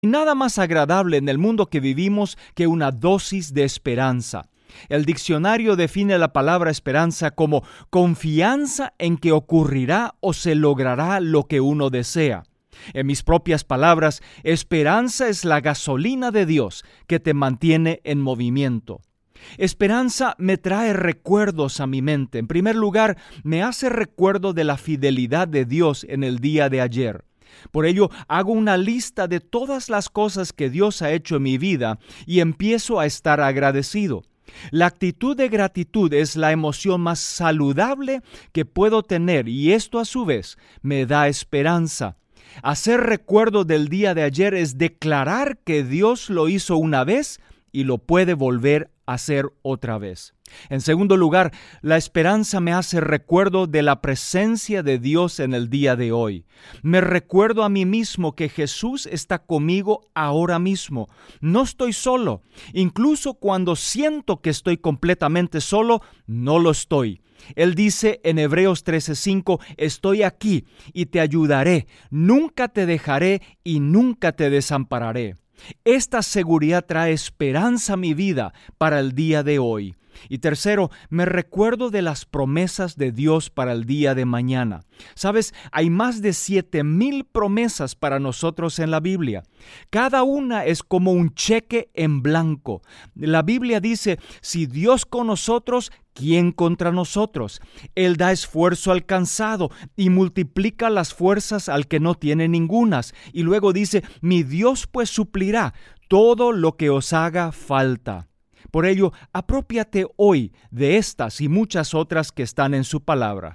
Nada más agradable en el mundo que vivimos que una dosis de esperanza. El diccionario define la palabra esperanza como confianza en que ocurrirá o se logrará lo que uno desea. En mis propias palabras, esperanza es la gasolina de Dios que te mantiene en movimiento. Esperanza me trae recuerdos a mi mente. En primer lugar, me hace recuerdo de la fidelidad de Dios en el día de ayer. Por ello, hago una lista de todas las cosas que Dios ha hecho en mi vida y empiezo a estar agradecido. La actitud de gratitud es la emoción más saludable que puedo tener y esto a su vez me da esperanza. Hacer recuerdo del día de ayer es declarar que Dios lo hizo una vez y lo puede volver a hacer otra vez. En segundo lugar, la esperanza me hace recuerdo de la presencia de Dios en el día de hoy. Me recuerdo a mí mismo que Jesús está conmigo ahora mismo. No estoy solo. Incluso cuando siento que estoy completamente solo, no lo estoy. Él dice en Hebreos 13:5, estoy aquí y te ayudaré, nunca te dejaré y nunca te desampararé. Esta seguridad trae esperanza a mi vida para el día de hoy. Y tercero, me recuerdo de las promesas de Dios para el día de mañana. ¿Sabes? Hay más de 7,000 promesas para nosotros en la Biblia. Cada una es como un cheque en blanco. La Biblia dice, si Dios con nosotros, ¿quién contra nosotros? Él da esfuerzo al cansado y multiplica las fuerzas al que no tiene ningunas. Y luego dice, mi Dios pues suplirá todo lo que os haga falta. Por ello, aprópiate hoy de estas y muchas otras que están en su palabra.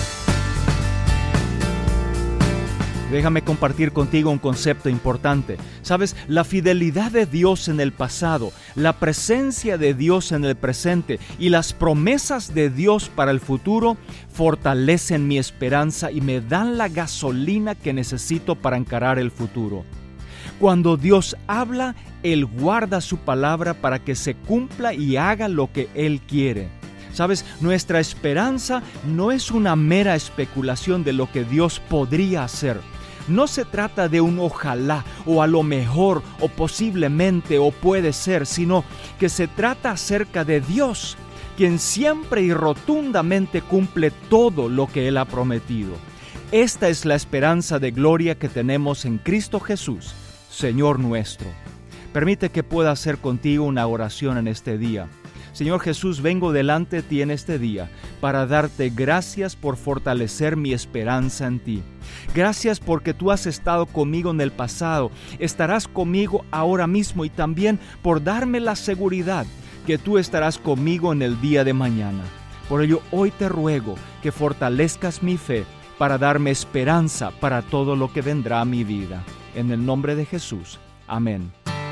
Déjame compartir contigo un concepto importante. ¿Sabes? La fidelidad de Dios en el pasado, la presencia de Dios en el presente y las promesas de Dios para el futuro fortalecen mi esperanza y me dan la gasolina que necesito para encarar el futuro. Cuando Dios habla, Él guarda su palabra para que se cumpla y haga lo que Él quiere. ¿Sabes? Nuestra esperanza no es una mera especulación de lo que Dios podría hacer. No se trata de un ojalá o a lo mejor o posiblemente o puede ser, sino que se trata acerca de Dios, quien siempre y rotundamente cumple todo lo que Él ha prometido. Esta es la esperanza de gloria que tenemos en Cristo Jesús, Señor nuestro. Permite que pueda hacer contigo una oración en este día. Señor Jesús, vengo delante de ti en este día para darte gracias por fortalecer mi esperanza en ti. Gracias porque tú has estado conmigo en el pasado, estarás conmigo ahora mismo y también por darme la seguridad que tú estarás conmigo en el día de mañana. Por ello, hoy te ruego que fortalezcas mi fe para darme esperanza para todo lo que vendrá a mi vida. En el nombre de Jesús. Amén.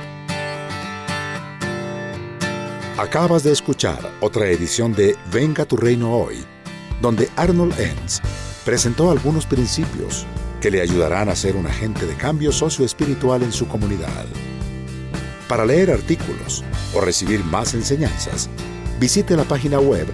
Acabas de escuchar otra edición de Venga tu Reino Hoy, donde Arnold Enns presentó algunos principios que le ayudarán a ser un agente de cambio socioespiritual en su comunidad. Para leer artículos o recibir más enseñanzas, visite la página web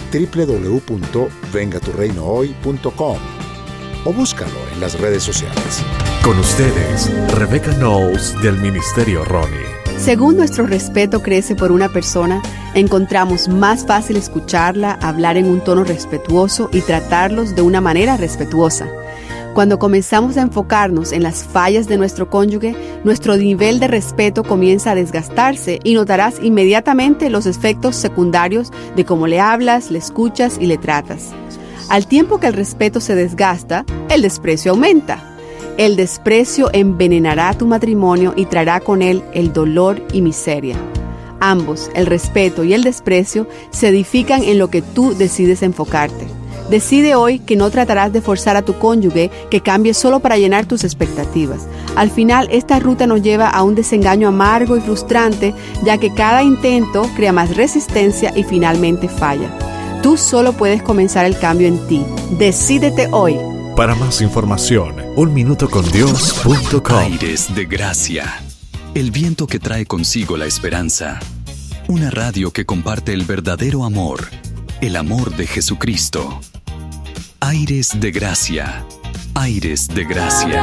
www.vengaturreinohoy.com o búscalo en las redes sociales. Con ustedes, Rebecca Knowles del Ministerio Ronnie. Según nuestro respeto crece por una persona, encontramos más fácil escucharla, hablar en un tono respetuoso y tratarlos de una manera respetuosa. Cuando comenzamos a enfocarnos en las fallas de nuestro cónyuge, nuestro nivel de respeto comienza a desgastarse y notarás inmediatamente los efectos secundarios de cómo le hablas, le escuchas y le tratas. Al tiempo que el respeto se desgasta, el desprecio aumenta. El desprecio envenenará tu matrimonio y traerá con él el dolor y miseria. Ambos, el respeto y el desprecio, se edifican en lo que tú decides enfocarte. Decide hoy que no tratarás de forzar a tu cónyuge que cambie solo para llenar tus expectativas. Al final, esta ruta nos lleva a un desengaño amargo y frustrante, ya que cada intento crea más resistencia y finalmente falla. Tú solo puedes comenzar el cambio en ti. Decídete hoy. Para más información, unminutocondios.com. Aires de Gracia. El viento que trae consigo la esperanza. Una radio que comparte el verdadero amor. El amor de Jesucristo. Aires de Gracia. Aires de Gracia.